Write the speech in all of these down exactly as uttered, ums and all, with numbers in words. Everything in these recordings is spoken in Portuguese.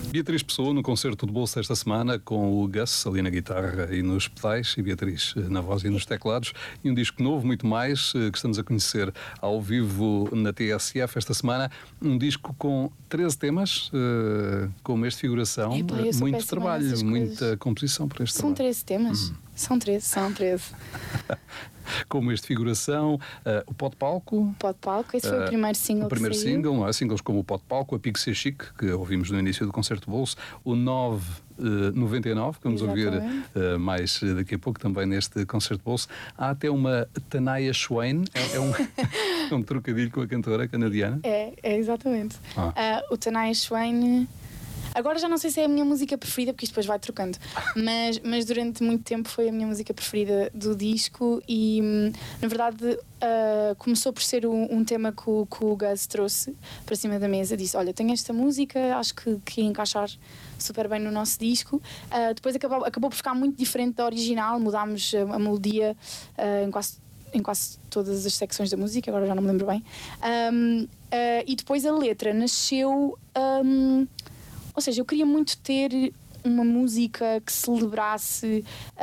Beatriz Pessoa no concerto de bolso esta semana com o Gus ali na guitarra e nos pedais e Beatriz na voz e nos teclados, e um disco novo, muito mais, que estamos a conhecer ao vivo na T S F esta semana. Um disco com treze temas, uh, com um mês de figuração, Epa, muito trabalho, muita composição para este São trabalho. treze temas? Hum. São treze, são treze. Com um mês de figuração, uh, o Pó de Palco. Pó de Palco, esse foi uh, o primeiro single O primeiro que single, não é? Singles como o Pó de Palco, a Pique Ser Chique, que ouvimos no início do concerto de bolso, o nove noventa e nove, que vamos Exatamente. ouvir uh, mais daqui a pouco também neste concerto de bolso. Há até uma Tanaya Swain, é, é, um, é um trocadilho com a cantora canadiana. É, é exatamente. Ah. Uh, o Tanaya Swain... Agora já não sei se é a minha música preferida, porque isto depois vai trocando, mas, mas durante muito tempo foi a minha música preferida do disco e, na verdade, uh, começou por ser um, um tema que o, que o Gus trouxe para cima da mesa. Disse, olha, tenho esta música, acho que, que ia encaixar super bem no nosso disco. Uh, depois acabou, acabou por ficar muito diferente da original, mudámos a, a melodia uh, em quase em quase todas as secções da música, agora já não me lembro bem. Um, uh, e depois a letra nasceu... Um, Ou seja, eu queria muito ter uma música que celebrasse,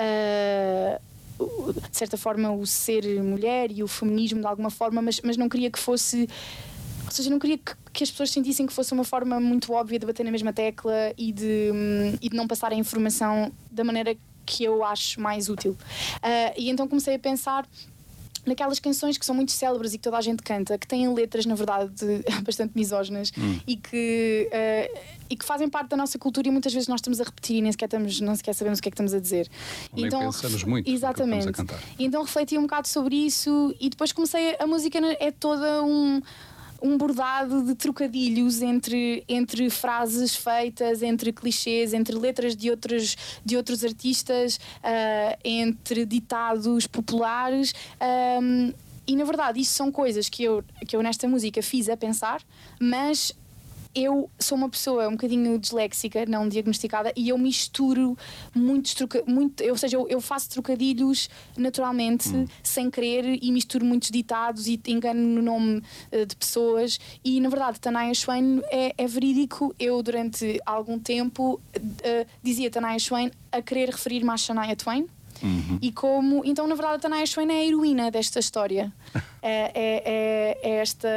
uh, de certa forma, o ser mulher e o feminismo de alguma forma, mas, mas não queria que fosse... Ou seja, não queria que, que as pessoas sentissem que fosse uma forma muito óbvia de bater na mesma tecla e de, um, e de não passar a informação da maneira que eu acho mais útil. Uh, e então comecei a pensar naquelas canções que são muito célebres e que toda a gente canta, que têm letras, na verdade, bastante misóginas hum. e, que, uh, e que fazem parte da nossa cultura e muitas vezes nós estamos a repetir e nem sequer, estamos, não sequer sabemos o que é que estamos a dizer. Nem então, pensamos muito exatamente. no que estamos a cantar. Então refleti um bocado sobre isso e depois comecei, a música é toda um... um bordado de trocadilhos entre, entre frases feitas, entre clichês, entre letras de outros, de outros artistas, uh, entre ditados populares, um, e na verdade isto são coisas que eu, que eu nesta música fiz a pensar, mas eu sou uma pessoa um bocadinho disléxica, não diagnosticada, e eu misturo muitos trocadilhos, muito, ou seja, eu, eu faço trocadilhos naturalmente, hum. sem querer, e misturo muitos ditados e engano no nome uh, de pessoas, e na verdade Tanaya Swain é, é verídico. Eu durante algum tempo uh, dizia Tanaya Swain a querer referir-me à Shania Twain. Uhum. E como, então na verdade a Tanaya Swain é a heroína desta história. é, é, é, é, esta,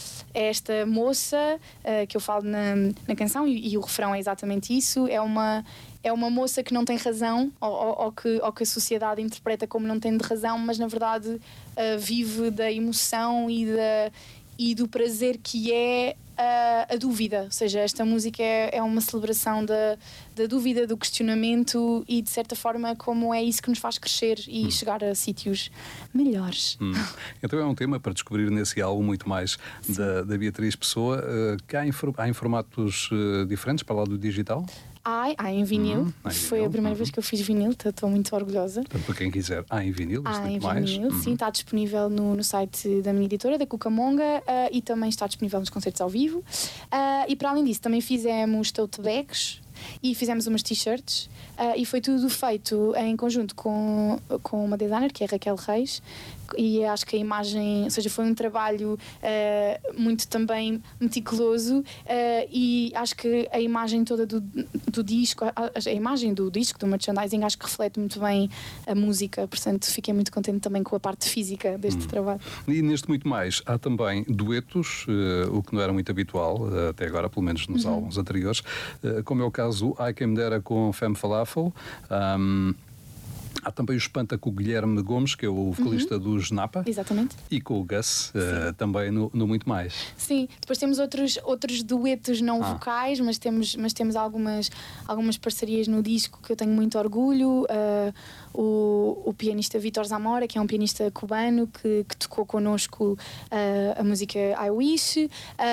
é esta moça uh, que eu falo na, na canção e, e o refrão é exatamente isso. É uma, é uma moça que não tem razão, ou, ou, ou, que, ou que a sociedade interpreta como não tendo razão, mas na verdade uh, vive da emoção e, da, e do prazer que é a, a dúvida. Ou seja, esta música é, é uma celebração da, da dúvida, do questionamento e de certa forma como é isso que nos faz crescer e hum. chegar a sítios melhores. Hum. Então é um tema para descobrir nesse álbum muito mais da, da Beatriz Pessoa, uh, que há em, há em formatos uh, diferentes para lá do digital? Há, há em vinil. Uhum, há em Foi vinil. a primeira uhum. vez que eu fiz vinil, estou muito orgulhosa. Portanto, para quem quiser, há em vinil, há em mais. vinil, uhum. sim, está disponível no, no site da minha editora, da Cucamonga, uh, e também está disponível nos concertos ao vivo. Uh, e para além disso, também fizemos tote bags e fizemos umas t-shirts, uh, e foi tudo feito em conjunto com, com uma designer, que é a Raquel Reis, e acho que a imagem, ou seja, foi um trabalho uh, muito também meticuloso, uh, e acho que a imagem toda do, do disco, a, a imagem do disco, do merchandising, acho que reflete muito bem a música, portanto fiquei muito contente também com a parte física deste hum. trabalho. E neste muito mais, há também duetos, uh, o que não era muito habitual, uh, até agora, pelo menos nos uhum. álbuns anteriores, uh, como é o caso I Quem Me Dera com Femme Falafel. Um, Há também o Espanta com o Guilherme Gomes, que é o vocalista uhum. dos Napa. Exatamente. E com o Gus, uh, também no, no Muito Mais. Sim, depois temos outros, outros duetos não ah. vocais, mas temos, mas temos algumas, algumas parcerias no disco que eu tenho muito orgulho. Uh, o, o pianista Vítor Zamora, que é um pianista cubano, que, que tocou connosco uh, a música I Wish.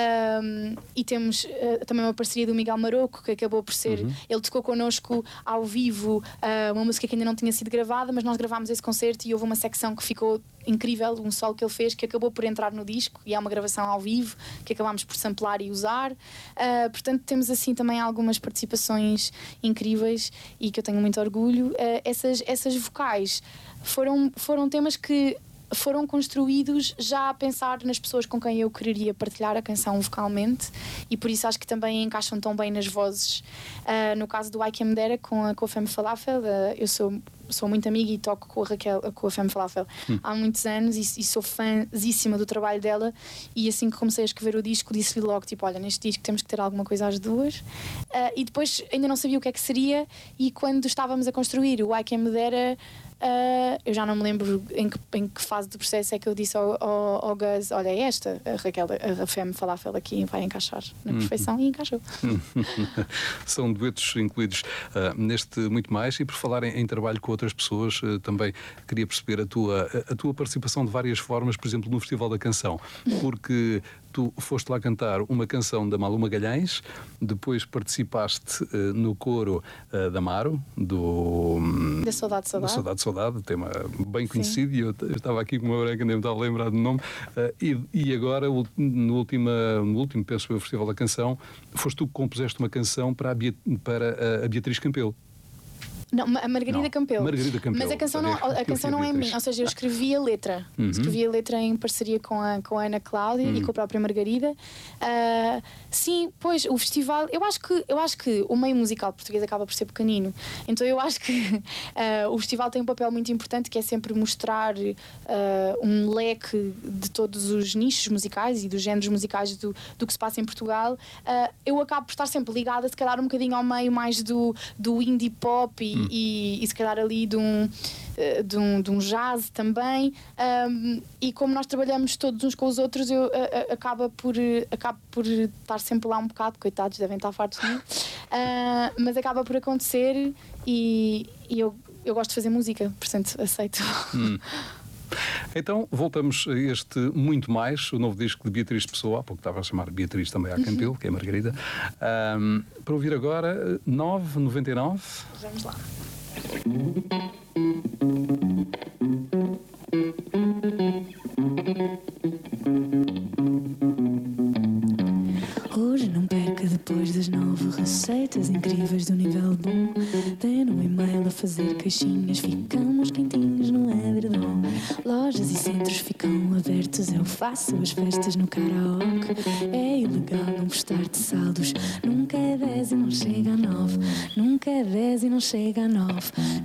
Uh, e temos uh, também uma parceria do Miguel Maroco, que acabou por ser... Uhum. Ele tocou connosco ao vivo uh, uma música que ainda não tinha sido gravada, mas nós gravámos esse concerto e houve uma secção que ficou incrível, um solo que ele fez que acabou por entrar no disco, e é uma gravação ao vivo que acabámos por samplar e usar. Uh, portanto temos assim também algumas participações incríveis e que eu tenho muito orgulho. Uh, essas, essas vocais foram, foram temas que foram construídos já a pensar nas pessoas com quem eu quereria partilhar a canção vocalmente, e por isso acho que também encaixam tão bem nas vozes. Uh, no caso do I Can Dera com a, com a Femme Falafel, uh, eu sou, sou muito amiga e toco com a Raquel, com a Femme Falafel hum. há muitos anos, e, e sou fãzíssima do trabalho dela, e assim que comecei a escrever o disco disse-lhe logo, tipo, olha, neste disco temos que ter alguma coisa às duas, uh, e depois ainda não sabia o que é que seria, e quando estávamos a construir o I Can Dera, Uh, eu já não me lembro em que, em que fase do processo é que eu disse ao, ao, ao Gus: olha, é esta, a Raquel, a Femme Falafel aqui vai encaixar na perfeição, e encaixou. São duetos incluídos uh, neste Muito Mais. E por falar em, em trabalho com outras pessoas, uh, também queria perceber a tua, a, a tua participação de várias formas, por exemplo, no Festival da Canção, porque tu foste lá cantar uma canção da Maluma Magalhães, depois participaste uh, no coro uh, da Amaro, do Da Saudade, Saudade. Da Saudade, Saudade, tema bem conhecido. Sim. E eu, eu estava aqui com uma branca, nem me estava a lembrar do nome. Uh, e, e agora, no, última, no último, penso eu, Festival da Canção, foste tu que compuseste uma canção para a, Beat, para a Beatriz Campelo. Não, a Margarida não, Campelo. Margarida Campelo. Mas a canção não, a canção não é minha, ou seja, eu escrevi a letra. Uhum. Escrevi a letra em parceria com a, com a Ana Cláudia uhum. e com a própria Margarida. Uh, sim, pois, o festival, eu acho, que, eu acho que o meio musical português acaba por ser pequenino. Então eu acho que uh, o festival tem um papel muito importante, que é sempre mostrar uh, um leque de todos os nichos musicais e dos géneros musicais do, do que se passa em Portugal. Uh, eu acabo por estar sempre ligada, se calhar, um bocadinho ao meio mais do, do indie pop e E, e se calhar ali de um, de um, de um jazz também, um, e como nós trabalhamos todos uns com os outros, eu a, a, acaba por, acabo por estar sempre lá um bocado, coitados, devem estar fartos de mim, uh, mas acaba por acontecer, e, e eu, eu gosto de fazer música, portanto aceito. Hum. Então, voltamos a este Muito Mais, o novo disco de Beatriz Pessoa, há pouco estava a chamar Beatriz também à Campelo, uhum. que é a Margarida. Um, para ouvir agora, nove e noventa e nove. Vamos lá. Hoje não perca, depois das nove, receitas incríveis do nível bom. Tem um e-mail a fazer caixinhas, ficamos quentinhos no edredom. Lojas e centros ficam abertos, eu faço as festas no karaoke. É ilegal não gostar de saldos, nunca é dez e não chega a nove. Nunca é dez e não chega a nove.